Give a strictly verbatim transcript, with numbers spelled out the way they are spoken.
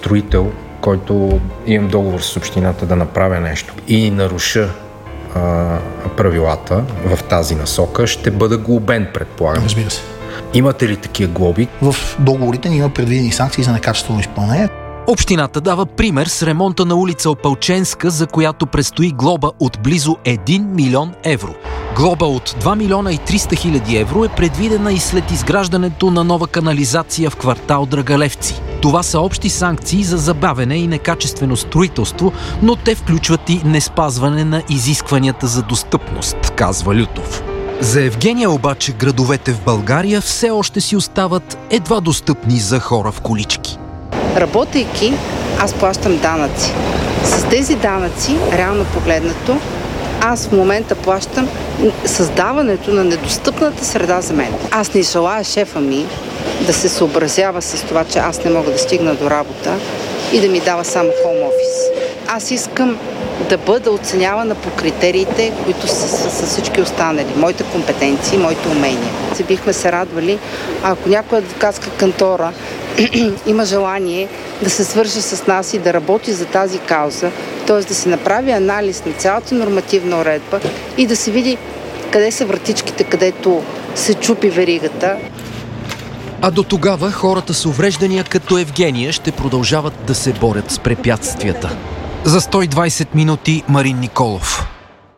строител, който имам договор с общината да направя нещо и наруша а, правилата в тази насока, ще бъда глобен, предполагам. Разбира се. Имате ли такива глоби? В договорите ни има предвидени санкции за некачествено изпълнение. Общината дава пример с ремонта на улица Опалченска, за която предстои глоба от близо един милион евро. Глоба от два милиона и триста хиляди евро е предвидена и след изграждането на нова канализация в квартал Драгалевци. Това са общи санкции за забавене и некачествено строителство, но те включват и неспазване на изискванията за достъпност, казва Лютов. За Евгения обаче градовете в България все още си остават едва достъпни за хора в колички. Работейки, аз плащам данъци. С тези данъци, реално погледнато, аз в момента плащам създаването на недостъпната среда за мен. Аз не желая шефа ми да се съобразява с това, че аз не мога да стигна до работа и да ми дава само хоум офис. Аз искам да бъда оценявана по критериите, които са, са, са всички останали. Моите компетенции, моите умения. Бихме се радвали, ако някоя адвокатска кантора има желание да се свърже с нас и да работи за тази кауза, т.е. да се направи анализ на цялата нормативна уредба и да се види къде са вратичките, където се чупи веригата. А до тогава хората с увреждания като Евгения ще продължават да се борят с препятствията. За сто и двайсет минути Марин Николов.